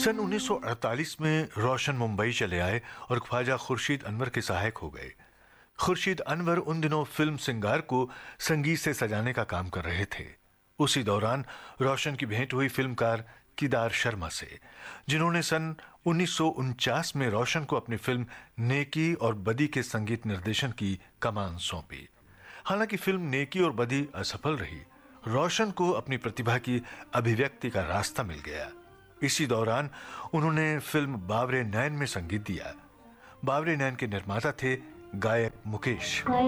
सन 1948 में रोशन मुंबई चले आए और ख्वाजा खुर्शीद अनवर के सहायक हो गए। खुर्शीद अनवर उन दिनों फिल्म सिंगार को संगीत से सजाने का काम कर रहे थे। उसी दौरान रोशन की भेंट हुई फिल्मकार किदार शर्मा से, जिन्होंने सन 1949 में रोशन को अपनी फिल्म नेकी और बदी के संगीत निर्देशन की कमान सौंपी। हालांकि फिल्म नेकी और बदी असफल रही, रोशन को अपनी प्रतिभा की अभिव्यक्ति का रास्ता मिल गया। इसी दौरान उन्होंने फिल्म बावरे नैन में संगीत दिया। बावरे नैन के निर्माता थे गायक मुकेश।